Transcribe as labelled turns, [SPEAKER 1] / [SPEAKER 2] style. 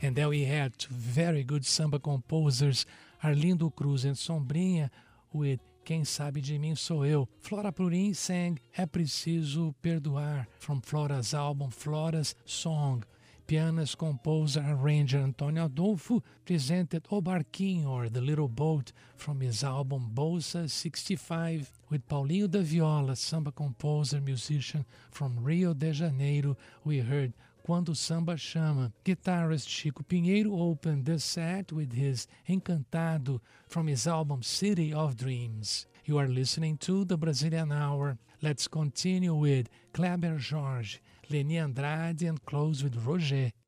[SPEAKER 1] And then we had two very good samba composers, Arlindo Cruz and Sombrinha, with Quem Sabe de Mim Sou Eu. Flora Purim sang É Preciso Perdoar from Flora's album Flora's Song. Pianist, composer, arranger Antônio Adolfo presented O Barquinho, or The Little Boat, from his album Bolsa 65. With Paulinho da Viola, samba composer, musician from Rio de Janeiro, we heard Quando Samba Chama. Guitarist Chico Pinheiro opened the set with his Encantado from his album City of Dreams. You are listening to the Brazilian Hour. Let's continue with Kleber Jorge, Leni Andrade, and close with Roger.